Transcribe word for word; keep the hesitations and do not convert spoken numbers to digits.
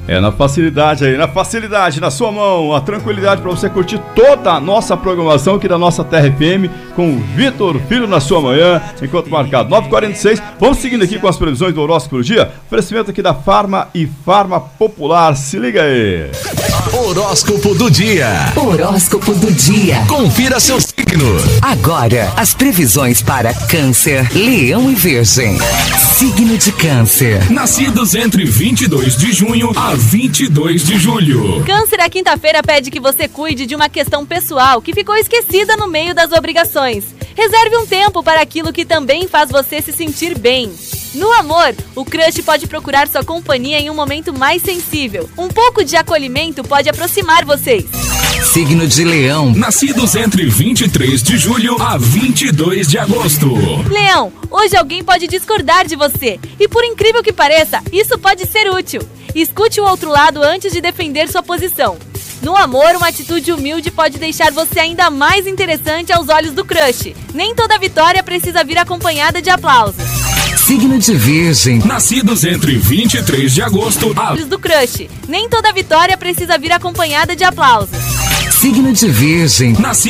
É na facilidade aí, na facilidade, na sua mão, a tranquilidade para você curtir toda a nossa programação aqui da nossa Terra F M com o Vitor Filho na sua manhã, enquanto marcado nove e quarenta e seis. Vamos seguindo aqui com as previsões do horóscopo do dia. Oferecimento aqui da Farma e Farma Popular. Se liga aí. Horóscopo do dia. Horóscopo do dia. Confira seu signo. Agora, as previsões para Câncer, Leão e Virgem. Signo de Câncer. Nascidos entre vinte e dois de junho a vinte e dois de julho. Câncer, a quinta-feira pede que você cuide de uma questão pessoal que ficou esquecida no meio das obrigações. Reserve um tempo para aquilo que também faz você se sentir bem. No amor, o crush pode procurar sua companhia em um momento mais sensível. Um pouco de acolhimento pode aproximar vocês. Signo de Leão. Nascidos entre vinte e três de julho a vinte e dois de agosto. Leão, hoje alguém pode discordar de você. E por incrível que pareça, isso pode ser útil. Escute o outro lado antes de defender sua posição. No amor, uma atitude humilde pode deixar você ainda mais interessante aos olhos do crush. Nem toda vitória precisa vir acompanhada de aplausos. Signo de Virgem. Nascidos entre vinte e três de agosto a... do crush. Nem toda vitória precisa vir acompanhada de aplausos. Signo de Virgem. Nascidos